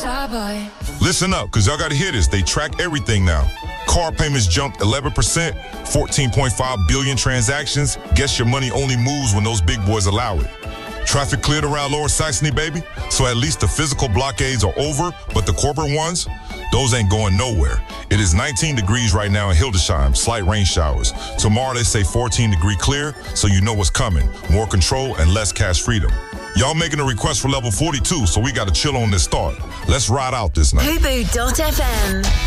Listen up, because y'all got to hear this. They track everything now. Car payments jumped 11%, 14.5 billion transactions. Guess your money only moves when those big boys allow it. Traffic cleared around Lower Saxony, baby. So at least the physical blockades are over, but the corporate ones, those ain't going nowhere. It is 19 degrees right now in Hildesheim, slight rain showers. Tomorrow they say 14-degree clear, so you know what's coming. More control and less cash freedom. Y'all making a request for level 42, so we got to chill on this thought. Let's ride out this night. Fubu.fm